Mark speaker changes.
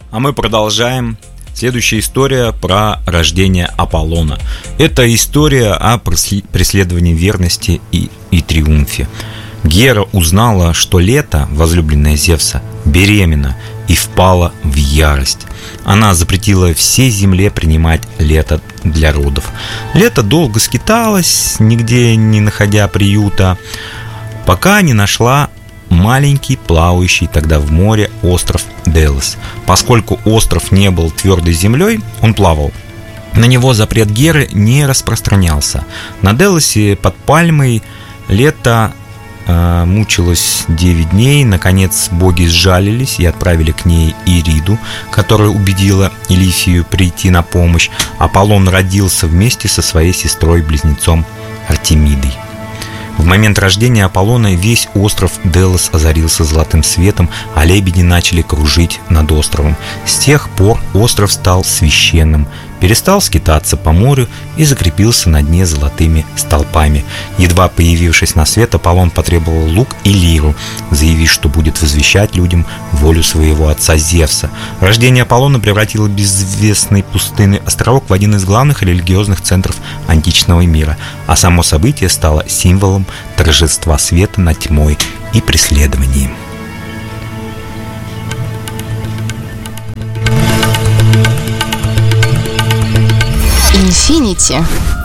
Speaker 1: А мы продолжаем. Следующая история про рождение Аполлона. Это история о преследовании верности и триумфе. Гера узнала, что Лето, возлюбленная Зевса, беременна и впала в ярость. Она запретила всей земле принимать Лето для родов. Лето долго скиталась, нигде не находя приюта, пока не нашла маленький, плавающий тогда в море остров Делос. Поскольку остров не был твердой землей, он плавал. На него запрет Геры не распространялся. На Делосе под пальмой Лето мучилась 9 дней. Наконец боги сжалились и отправили к ней Ириду, которая убедила Илифию прийти на помощь. Аполлон родился вместе со своей сестрой-близнецом Артемидой. В момент рождения Аполлона весь остров Делос озарился золотым светом, а лебеди начали кружить над островом. С тех пор остров стал священным, перестал скитаться по морю и закрепился на дне золотыми столпами. Едва появившись на свет, Аполлон потребовал лук и лиру, заявив, что будет возвещать людям волю своего отца Зевса. Рождение Аполлона превратило безвестный пустынный островок в один из главных религиозных центров античного мира, а само событие стало символом торжества света над тьмой и преследованием.
Speaker 2: Infinity.